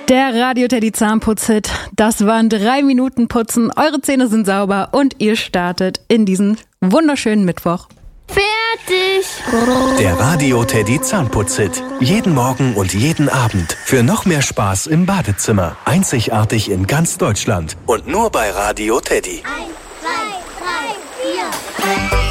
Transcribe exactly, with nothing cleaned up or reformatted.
Der Radio Teddy Zahnputz-Hit. Das waren drei Minuten Putzen. Eure Zähne sind sauber und ihr startet in diesen wunderschönen Mittwoch. Fertig! Der Radio Teddy Zahnputz-Hit. Jeden Morgen und jeden Abend. Für noch mehr Spaß im Badezimmer. Einzigartig in ganz Deutschland. Und nur bei Radio Teddy. Eins, zwei, drei, vier.